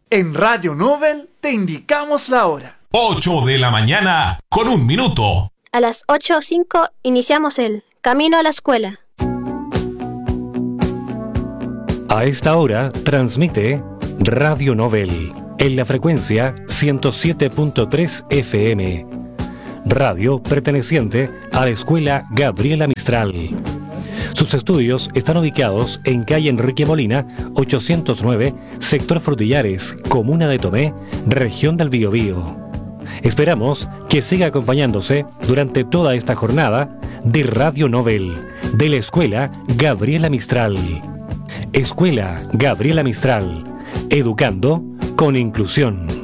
En Radio Nobel te indicamos la hora. 8 de la mañana con 1 minuto. A las 8:05 iniciamos el Camino a la Escuela. A esta hora transmite Radio Nobel en la frecuencia 107.3 FM. Radio perteneciente a la Escuela Gabriela Mistral. Sus estudios están ubicados en calle Enrique Molina, 809, sector Frutillares, comuna de Tomé, región del Biobío. Esperamos que siga acompañándose durante toda esta jornada de Radio Nobel, de la Escuela Gabriela Mistral. Escuela Gabriela Mistral, educando con inclusión.